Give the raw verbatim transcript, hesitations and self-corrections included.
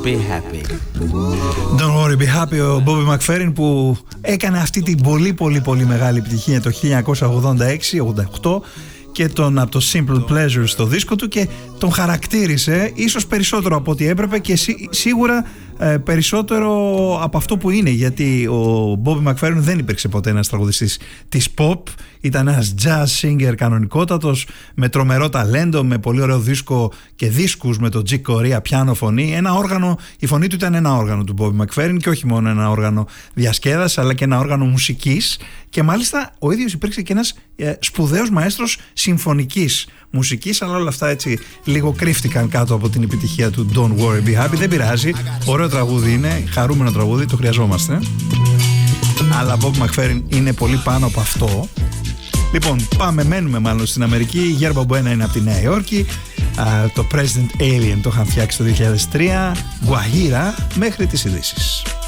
be happy. Don't worry, be happy, ο Bobby McFerrin, που έκανε αυτή την πολύ πολύ πολύ μεγάλη επιτυχία το χίλια εννιακόσια ογδόντα έξι ογδόντα οκτώ και τον από το Simple Pleasure στο δίσκο του, και τον χαρακτήρισε ίσως περισσότερο από ό,τι έπρεπε, και σί, σίγουρα ε, περισσότερο από αυτό που είναι, γιατί ο Bobby McFerrin δεν υπήρξε ποτέ ένας τραγουδιστής της pop, ήταν ένας jazz singer κανονικότατος, με τρομερό ταλέντο, με πολύ ωραίο δίσκο και δίσκους με το Chick Corea πιάνο φωνή, ένα όργανο, η φωνή του ήταν ένα όργανο του Bobby McFerrin, και όχι μόνο ένα όργανο διασκέδασης αλλά και ένα όργανο μουσικής, και μάλιστα ο ίδιος υπήρξε και ένας ε, σπουδαίος μαέστρος συμφωνικής μουσικής, αλλά όλα αυτά έτσι λίγο κρύφτηκαν κάτω από την επιτυχία του Don't Worry Be Happy. Δεν πειράζει, ωραίο τραγούδι είναι, χαρούμενο τραγούδι, το χρειαζόμαστε, αλλά Bob McFerrin είναι πολύ πάνω από αυτό. Λοιπόν, πάμε, μένουμε μάλλον στην Αμερική. Η Yerba Buena είναι από τη Νέα Υόρκη, α, το President Alien το είχαν φτιάξει το δύο χιλιάδες τρία, Guajira, μέχρι τις ειδήσεις.